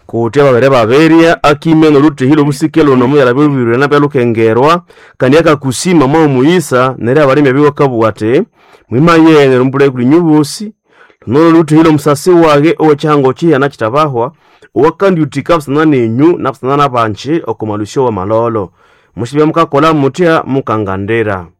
Kuteba bereba beria akime noruti hilo busikelo no muyala bibirwe na belukengerwa kaniaka kusima mwa muisa nere abarime bigo kabwate mwima yene rumbule kuri nyubusi no ruti hilo musasi wage ochango chi yana kitabahwa wakandi utikapsa na nenyu na psana banchi okomalusho wa malolo mushibya mukakola mutia mukangandera.